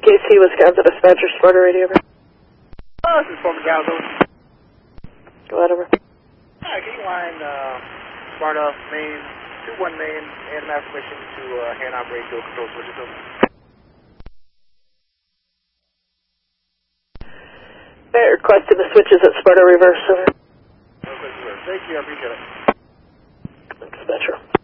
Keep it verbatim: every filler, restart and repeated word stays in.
K C, Wisconsin dispatcher, Sparta radio. Oh, this is Fort McGowan. Go ahead, over. Hi, can you line uh, Sparta, main, two one main, and mass permission to uh, hand operate dual control switches over? Alright, requesting the switches at Sparta reverse, over. Thank you, I appreciate it. Dispatcher.